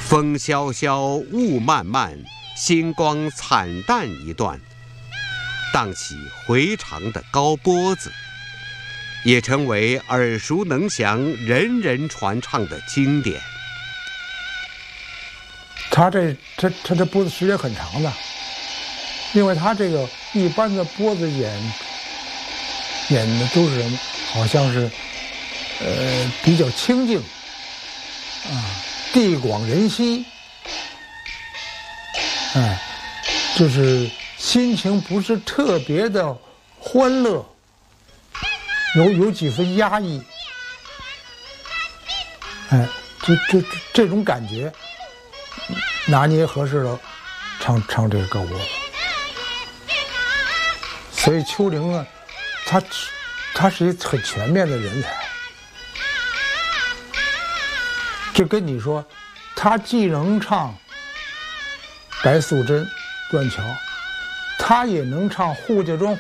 风萧萧，雾漫漫，星光惨淡一段，荡起回肠的高波子，也成为耳熟能详、人人传唱的经典。 他这波子时间很长的，因为他这个一般的波子演的都是好像是比较清静地广人稀，就是心情不是特别的欢乐，有几分压抑，这种感觉拿捏合适了，唱这个高波。所以丘陵呢，他是一个很全面的人才。这跟你说，他既能唱白素贞、断桥，他也能唱扈家庄